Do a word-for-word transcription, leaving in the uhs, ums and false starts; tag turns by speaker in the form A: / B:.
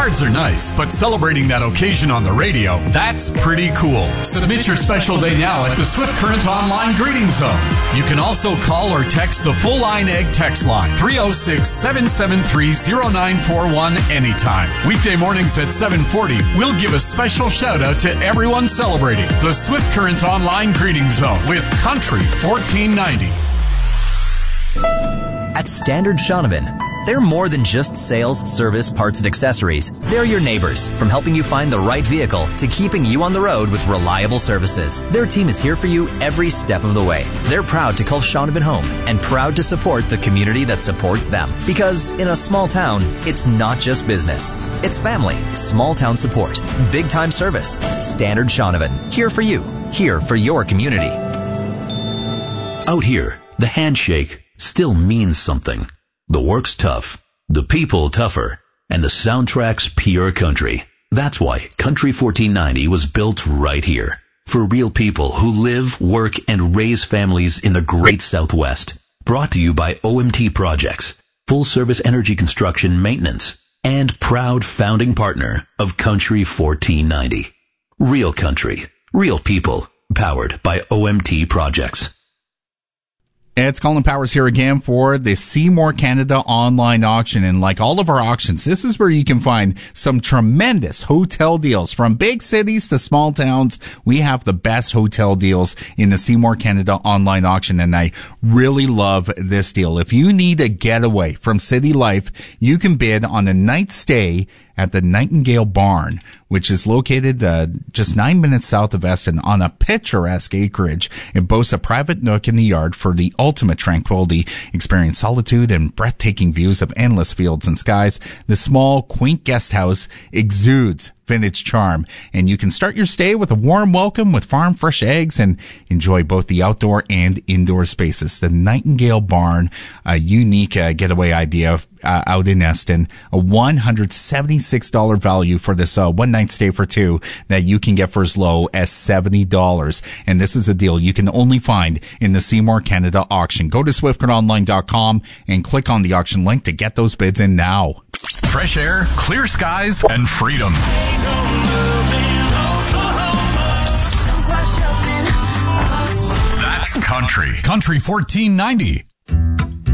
A: Cards are nice, but celebrating that occasion on the radio, that's pretty cool. Submit your special day now at the Swift Current Online Greeting Zone. You can also call or text the Full Line Egg text line, three oh six, seven seven three, oh nine four one anytime. Weekday mornings at seven forty, we'll give a special shout out to everyone celebrating the Swift Current Online Greeting Zone with Country fourteen ninety.
B: At Standard Shaunavon, they're more than just sales, service, parts, and accessories. They're your neighbors, from helping you find the right vehicle to keeping you on the road with reliable services. Their team is here for you every step of the way. They're proud to call Shaunavon home and proud to support the community that supports them. Because in a small town, it's not just business. It's family, small town support, big time service. Standard Shaunavon, here for you, here for your community.
C: Out here, the handshake still means something. The work's tough, the people tougher, and the soundtrack's pure country. That's why Country fourteen ninety was built right here. For real people who live, work, and raise families in the great Southwest. Brought to you by O M T Projects, full service energy construction maintenance, and proud founding partner of Country fourteen ninety. Real country, real people, powered by O M T Projects.
D: It's Colin Powers here again for the Seymour Canada online auction. And like all of our auctions, this is where you can find some tremendous hotel deals. From big cities to small towns, we have the best hotel deals in the Seymour Canada online auction. And I really love this deal. If you need a getaway from city life, you can bid on a night stay at the Nightingale Barn, which is located uh, just nine minutes south of Eston on a picturesque acreage. It boasts a private nook in the yard for the ultimate tranquility. Experience solitude and breathtaking views of endless fields and skies. The small, quaint guest house exudes vintage charm, and you can start your stay with a warm welcome with farm fresh eggs and enjoy both the outdoor and indoor spaces. The Nightingale Barn, a unique uh, getaway idea uh, out in Eston, a one hundred seventy-six dollars value for this uh, one night stay for two that you can get for as low as seventy dollars. And this is a deal you can only find in the Seymour Canada auction. Go to swift current online dot com and click on the auction link to get those bids in now.
A: Fresh air, clear skies, and freedom. That's country. Country fourteen ninety.